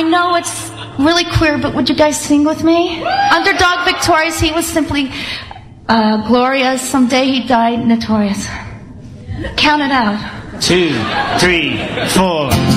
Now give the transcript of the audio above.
know it's really queer, but would you guys sing with me? Underdog victorious, he was simply glorious. Someday he died notorious. Count it out. 2, 3, 4.